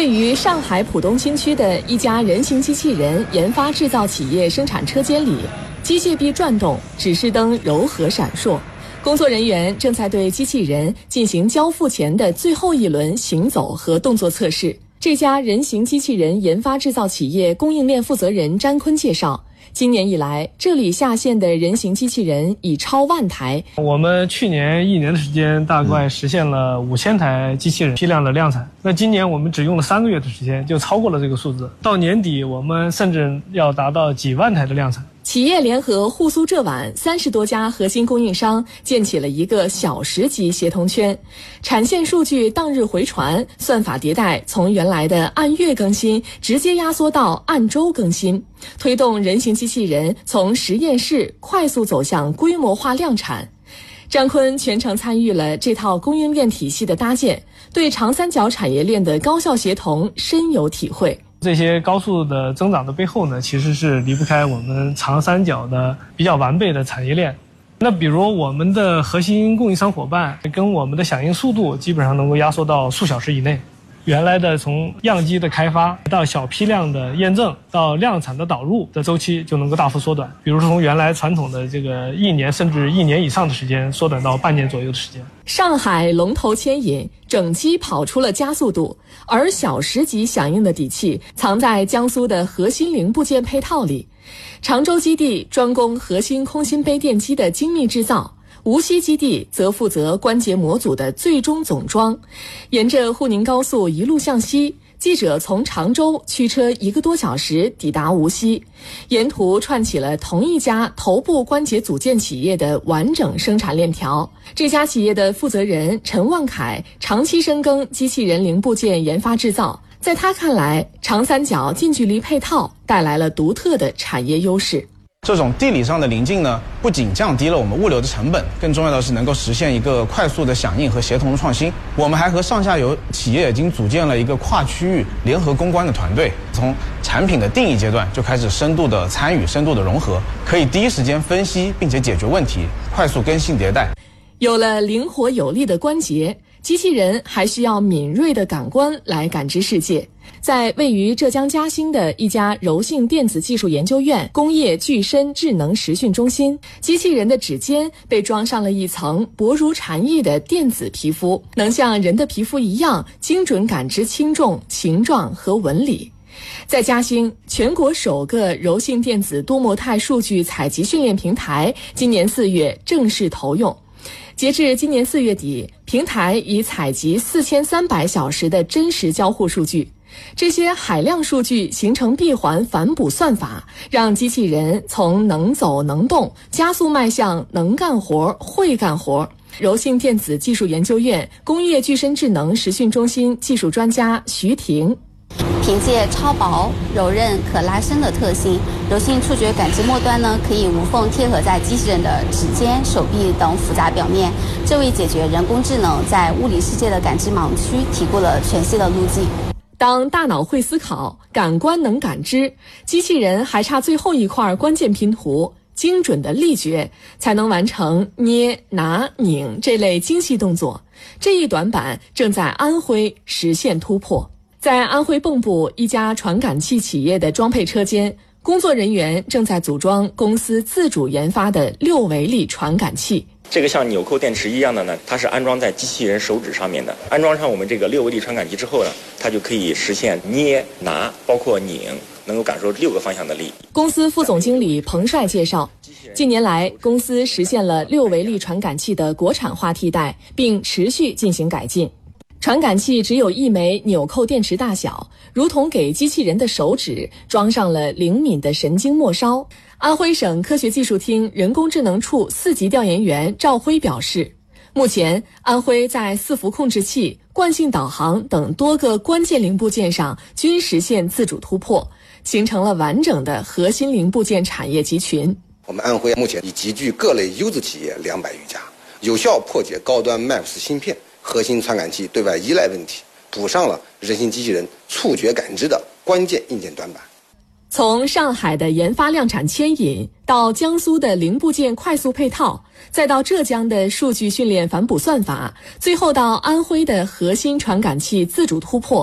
位于上海浦东新区的一家人形机器人研发制造企业生产车间里，机械臂转动，指示灯柔和闪烁。工作人员正在对机器人进行交付前的最后一轮行走和动作测试。这家人形机器人研发制造企业供应链负责人詹坤介绍，今年以来，这里下线的人形机器人已超万台。 我们去年1年的时间，大概实现了5000台机器人批量的量产。那今年我们只用了3个月的时间，就超过了这个数字。到年底，我们甚至要达到几万台的量产。 企业联合沪苏浙皖30多家核心供应商，建起了一个小时级协同圈，产线数据当日回传，算法迭代从原来的按月更新直接压缩到按周更新，推动人形机器人从实验室快速走向规模化量产。张坤全程参与了这套供应链体系的搭建，对长三角产业链的高效协同深有体会。 这些高速的增长的背后呢，其实是离不开我们长三角的比较完备的产业链。那比如我们的核心供应商伙伴跟我们的响应速度基本上能够压缩到数小时以内。原来的从样机的开发到小批量的验证到量产的导入的周期就能够大幅缩短。比如说从原来传统的这个1年甚至1年以上的时间，缩短到半年左右的时间。 上海龙头牵引，整机跑出了加速度，而小时级响应的底气藏在江苏的核心零部件配套里。常州基地专攻核心空心杯电机的精密制造，无锡基地则负责关节模组的最终总装。沿着沪宁高速一路向西，记者从常州驱车1个多小时抵达无锡，沿途串起了同一家头部关节组件企业的完整生产链条。这家企业的负责人陈万凯长期深耕机器人零部件研发制造，在他看来，长三角近距离配套带来了独特的产业优势。 这种地理上的临近呢，不仅降低了我们物流的成本，更重要的是能够实现一个快速的响应和协同的创新。我们还和上下游企业已经组建了一个跨区域联合攻关的团队，从产品的定义阶段就开始深度的参与、深度的融合，可以第一时间分析并且解决问题，快速更新迭代。 有了灵活有力的关节，机器人还需要敏锐的感官来感知世界。在位于浙江嘉兴的一家柔性电子技术研究院工业具身智能实训中心，机器人的指尖被装上了一层薄如蝉翼的电子皮肤，能像人的皮肤一样精准感知轻重、形状和纹理。在嘉兴，全国首个柔性电子多模态数据采集训练平台今年4月正式投用。截至今年4月底，平台已采集4300小时的真实交互数据。这些海量数据形成闭环反哺算法，让机器人从能走能动加速迈向能干活、会干活。柔性电子技术研究院工业具身智能实训中心技术专家徐婷， 凭借超薄、柔韧、可拉伸的特性，柔性触觉感知末端呢可以无缝贴合在机器人的指尖、手臂等复杂表面，这为解决人工智能在物理世界的感知盲区提供了全新的路径。 当大脑会思考，感官能感知，机器人还差最后一块关键拼图，精准的力觉，才能完成捏、拿、拧这类精细动作。这一短板正在安徽实现突破。在安徽蚌埠一家传感器企业的装配车间，工作人员正在组装公司自主研发的6维力传感器。 这个像纽扣电池一样的呢，它是安装在机器人手指上面的。安装上我们这个6维力传感器之后呢，它就可以实现捏、拿，包括拧，能够感受6个方向的力。 公司副总经理彭帅介绍，近年来公司实现了6维力传感器的国产化替代，并持续进行改进。传感器只有1枚纽扣电池大小，如同给机器人的手指装上了灵敏的神经末梢。安徽省科学技术厅人工智能处4级调研员赵辉表示，目前安徽在伺服控制器、惯性导航等多个关键零部件上均实现自主突破，形成了完整的核心零部件产业集群。 我们安徽目前已集聚各类优质企业200余家，有效破解高端 MAX 芯片、核心传感器对外依赖问题，补上了人形机器人触觉感知的关键硬件短板。 从上海的研发量产牵引，到江苏的零部件快速配套，再到浙江的数据训练反哺算法，最后到安徽的核心传感器自主突破，